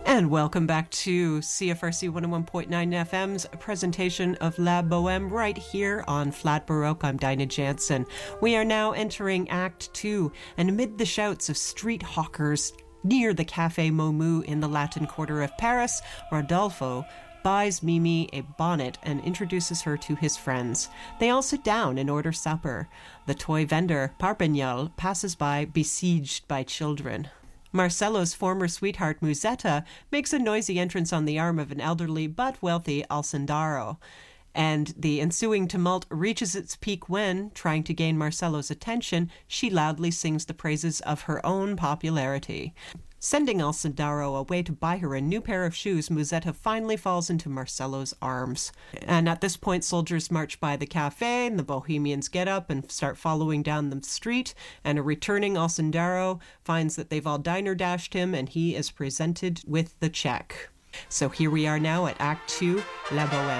And welcome back to CFRC 101.9 FM's presentation of La Boheme right here on Flat Baroque. I'm Dinah Jansen. We are now entering Act 2, and amid the shouts of street hawkers near the Café Momu in the Latin Quarter of Paris, Rodolfo buys Mimi a bonnet and introduces her to his friends. They all sit down and order supper. The toy vendor, Parpignol, passes by, besieged by children. Marcello's former sweetheart, Musetta, makes a noisy entrance on the arm of an elderly but wealthy Alcindaro. And the ensuing tumult reaches its peak when, trying to gain Marcello's attention, she loudly sings the praises of her own popularity. Sending Alcindaro away to buy her a new pair of shoes, Musetta finally falls into Marcello's arms. And at this point, soldiers march by the cafe, and the Bohemians get up and start following down the street, and a returning Alcindaro finds that they've all diner-dashed him, and he is presented with the check. So here we are now at Act 2, La Boheme.